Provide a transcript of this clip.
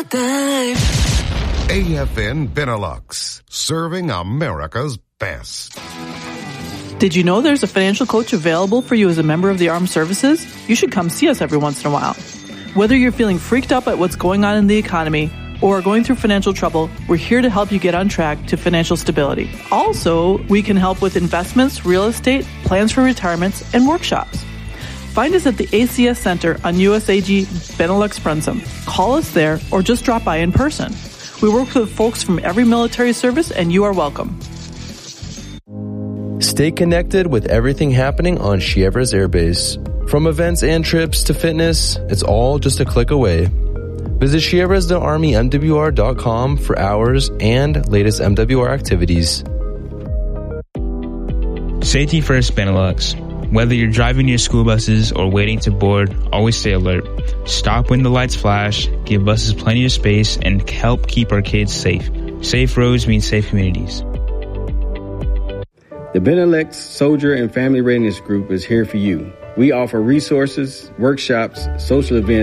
AFN Benelux, serving America's best. Did you know there's a financial coach available for you as a member of the armed services? You should come see us every once in a while. Whether you're feeling freaked out at what's going on in the economy or are going through financial trouble, we're here to help you get on track to financial stability. Also, we can help with investments, real estate, plans for retirements, and workshops. Find us at the ACS Center on USAG Benelux Brunsum. Call us there or just drop by in person. We work with folks from every military service, and you are welcome. Stay connected with everything happening on Chievrez Air Base. From events and trips to fitness, it's all just a click away. Visit ChievrezDeArmyMWR.com for hours and latest MWR activities. Safety First Benelux. Whether you're driving your school buses or waiting to board, always stay alert. Stop when the lights flash, give buses plenty of space, and help keep our kids safe. Safe roads mean safe communities. The Benelux Soldier and Family Readiness Group is here for you. We offer resources, workshops, social events,